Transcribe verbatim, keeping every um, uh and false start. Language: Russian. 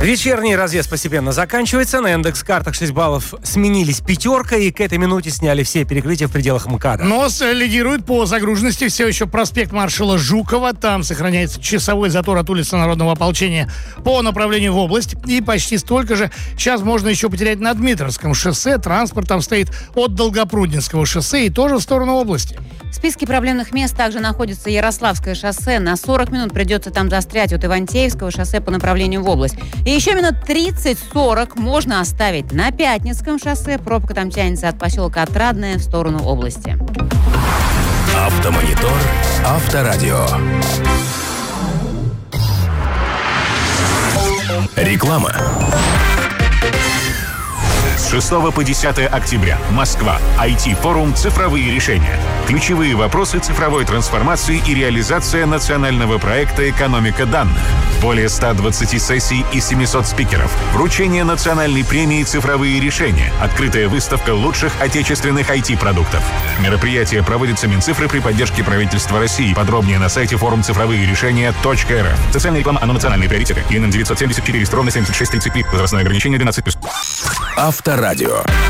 Вечерний разъезд постепенно заканчивается. На индекс-картах шесть баллов сменились пятеркой, и к этой минуте сняли все перекрытия в пределах МКАДа. Но лидирует по загруженности все еще проспект маршала Жукова. Там сохраняется часовой затор от улицы Народного ополчения по направлению в область. И почти столько же сейчас можно еще потерять на Дмитровском шоссе. Транспорт там стоит от Долгопрудненского шоссе и тоже в сторону области. В списке проблемных мест также находится Ярославское шоссе. На сорок минут придется там застрять от Ивантеевского шоссе по направлению в область. И еще минут тридцать-сорок можно оставить на Пятницком шоссе. Пробка там тянется от поселка Отрадное в сторону области. Автомонитор. Авторадио. Реклама. С шестого по десятое октября. Москва. ай ти-форум «Цифровые решения». Ключевые вопросы цифровой трансформации и реализация национального проекта «Экономика данных». Более ста двадцати сессий и семисот спикеров. Вручение национальной премии «Цифровые решения». Открытая выставка лучших отечественных ай ти-продуктов. Мероприятие проводится Минцифры при поддержке правительства России. Подробнее на сайте форум цифровые решения точка эр эф. Социальная реклама, оно национальные приоритеты. ИНН девятьсот семьдесят четыре, ровно семьдесят шесть тридцать три. Возрастное ограничение двенадцать плюс. Авторадио.